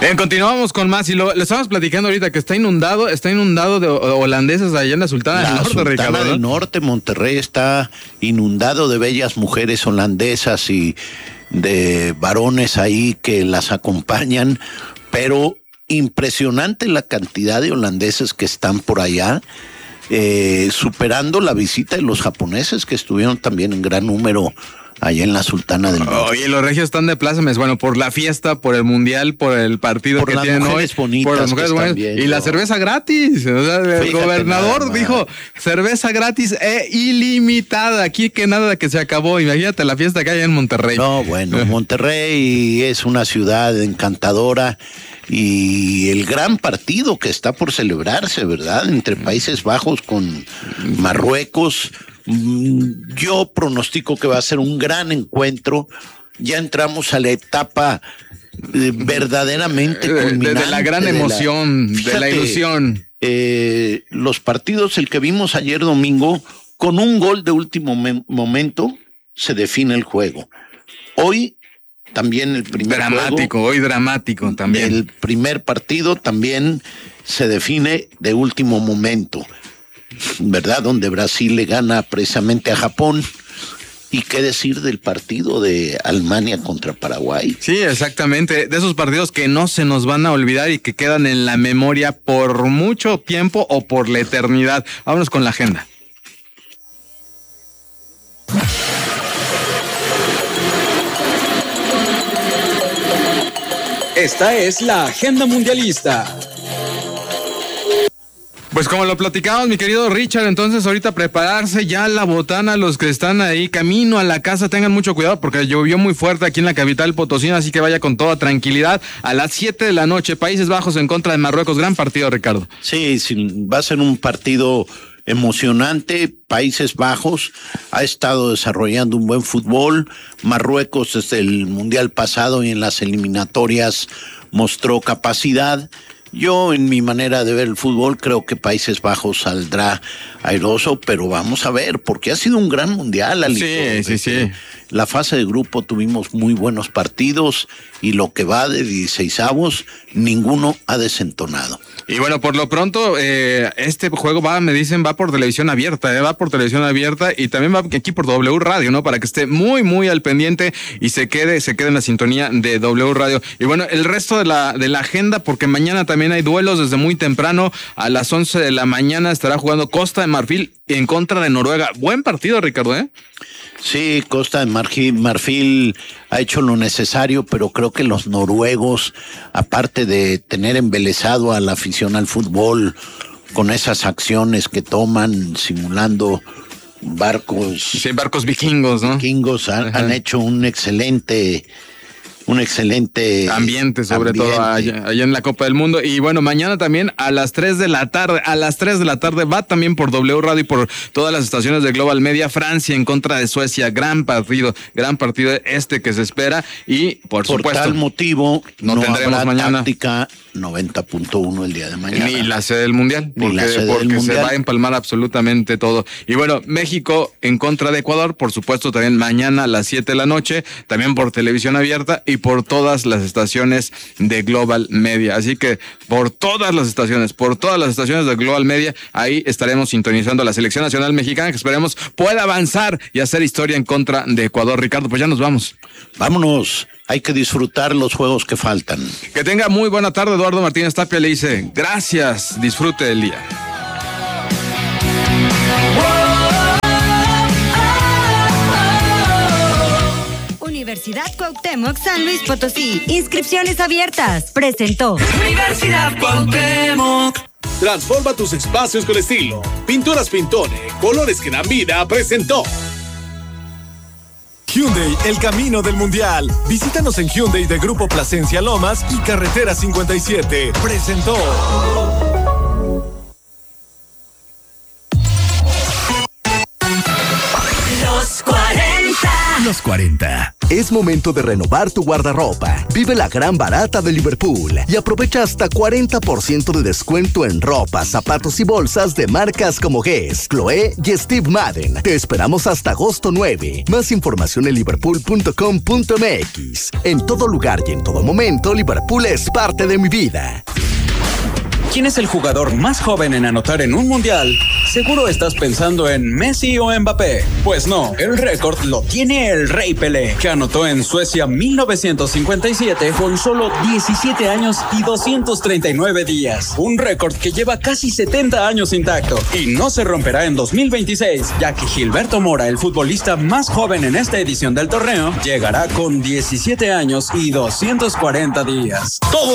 Bien, continuamos con más y lo estamos platicando ahorita que está inundado de holandeses allá en la Sultana del Norte, Sultana Ricardo, ¿no? del Norte, Monterrey está inundado de bellas mujeres holandesas y de varones ahí que las acompañan, pero impresionante la cantidad de holandeses que están por allá, superando la visita de los japoneses que estuvieron también en gran número allá en la Sultana del Norte. Oye, los regios están de plácemes, bueno, por la fiesta, por el mundial, por el partido por que las tienen mujeres hoy, bonitas por las mujeres bonitas y la cerveza gratis. O sea, el gobernador dijo, cerveza gratis e ilimitada. Aquí que nada que se acabó. Imagínate la fiesta que hay en Monterrey. No, bueno, Monterrey es una ciudad encantadora y el gran partido que está por celebrarse, ¿verdad? Entre Países Bajos con Marruecos. Yo pronostico que va a ser un gran encuentro. Ya entramos a la etapa verdaderamente culminante de la gran emoción, de la ilusión. Los partidos, el que vimos ayer domingo, con un gol de último momento se define el juego. Hoy también el primer dramático también. El primer partido también se define de último momento, ¿verdad? Donde Brasil le gana precisamente a Japón. ¿Y qué decir del partido de Alemania contra Paraguay? Sí, exactamente. De esos partidos que no se nos van a olvidar y que quedan en la memoria por mucho tiempo o por la eternidad. Vámonos con la agenda. Esta es la agenda mundialista. Pues como lo platicamos, mi querido Richard, entonces ahorita prepararse ya la botana, los que están ahí camino a la casa, tengan mucho cuidado porque llovió muy fuerte aquí en la capital potosina, así que vaya con toda tranquilidad. A las 7 de la noche, Países Bajos en contra de Marruecos, gran partido, Ricardo. Sí, va a ser un partido emocionante. Países Bajos ha estado desarrollando un buen fútbol. Marruecos desde el Mundial pasado y en las eliminatorias mostró capacidad. Yo, en mi manera de ver el fútbol, creo que Países Bajos saldrá airoso, pero vamos a ver, porque ha sido un gran mundial, Alito. Sí. La fase de grupo tuvimos muy buenos partidos y lo que va de 16avos, ninguno ha desentonado. Y bueno, por lo pronto, este juego va por televisión abierta, va por televisión abierta y también va aquí por W Radio, ¿no? Para que esté muy, muy al pendiente y se quede en la sintonía de W Radio. Y bueno, el resto de la agenda, porque mañana también hay duelos desde muy temprano, a las 11 de la mañana estará jugando Costa de Marfil en contra de Noruega. Buen partido, Ricardo, ¿eh? Sí, Costa de Marfil ha hecho lo necesario, pero creo que los noruegos, aparte de tener embelesado a la afición al fútbol con esas acciones que toman simulando barcos... Sí, barcos vikingos, ¿no? Vikingos han hecho un excelente ambiente, sobre todo allá en la Copa del Mundo. Y bueno, mañana también a las 3 de la tarde va también por W Radio y por todas las estaciones de Global Media, Francia en contra de Suecia, gran partido que se espera y por supuesto. Por tal motivo no tendremos habrá mañana táctica 90.1 el día de mañana. Ni la sede del Mundial, porque se va a empalmar absolutamente todo. Y bueno, México en contra de Ecuador, por supuesto también mañana a las 7 de la noche, también por televisión abierta y por todas las estaciones de Global Media. Así que por todas las estaciones de Global Media, ahí estaremos sintonizando a la selección nacional mexicana que esperemos pueda avanzar y hacer historia en contra de Ecuador. Ricardo, pues ya nos vamos. Vámonos. Hay que disfrutar los juegos que faltan. Que tenga muy buena tarde. Eduardo Martínez Tapia le dice gracias, disfrute del día. Universidad Cuauhtémoc San Luis Potosí. Inscripciones abiertas. Presentó Universidad Cuauhtémoc. Transforma tus espacios con estilo. Pinturas Pintone, colores que dan vida, presentó. Hyundai, el camino del mundial. Visítanos en Hyundai de Grupo Plasencia Lomas y Carretera 57. Presentó. Los 40. 240. Es momento de renovar tu guardarropa. Vive la gran barata de Liverpool y aprovecha hasta 40% de descuento en ropa, zapatos y bolsas de marcas como Guess, Chloé y Steve Madden. Te esperamos hasta agosto 9. Más información en liverpool.com.mx. En todo lugar y en todo momento, Liverpool es parte de mi vida. ¿Quién es el jugador más joven en anotar en un mundial? Seguro estás pensando en Messi o Mbappé. Pues no, el récord lo tiene el Rey Pelé, que anotó en Suecia 1957 con solo 17 años y 239 días. Un récord que lleva casi 70 años intacto y no se romperá en 2026, ya que Gilberto Mora, el futbolista más joven en esta edición del torneo, llegará con 17 años y 240 días. Todo